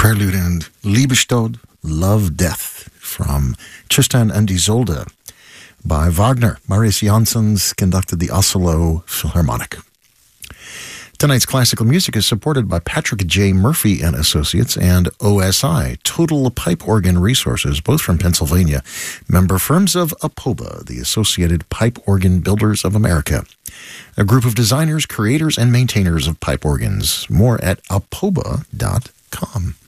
Prelude and Liebestod, Love, Death, from Tristan and Isolde by Wagner. Marius Janssens conducted the Oslo Philharmonic. Tonight's classical music is supported by Patrick J. Murphy and Associates and OSI, Total Pipe Organ Resources, both from Pennsylvania, member firms of APOBA, the Associated Pipe Organ Builders of America, a group of designers, creators, and maintainers of pipe organs. More at apoba.com.